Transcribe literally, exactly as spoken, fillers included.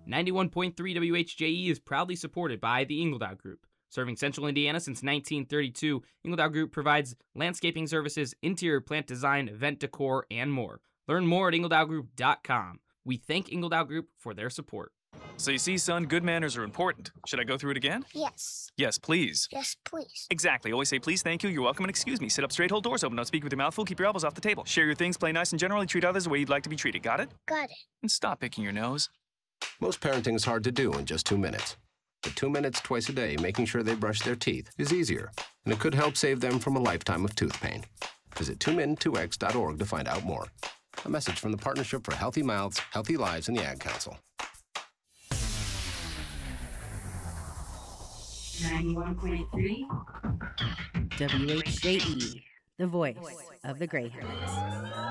ninety-one point three W H J E is proudly supported by the Ingledow Group. Serving Central Indiana since nineteen thirty-two, Ingledow Group provides landscaping services, interior plant design, event decor, and more. Learn more at ingledow group dot com. We thank Ingledow Group for their support. So you see, son, good manners are important. Should I go through it again? Yes. Yes, please. Yes, please. Exactly. Always say please, thank you, you're welcome, and excuse me. Sit up straight, hold doors open, don't speak with your mouth full, keep your elbows off the table. Share your things, play nice, and generally treat others the way you'd like to be treated. Got it? Got it. And stop picking your nose. Most parenting is hard to do in just two minutes. But two minutes twice a day making sure they brush their teeth is easier, and it could help save them from a lifetime of tooth pain. Visit two min two x dot org to find out more. A message from the Partnership for Healthy Mouths, Healthy Lives, and the Ad Council. ninety-one point three W H J E, the voice of the Greyhounds.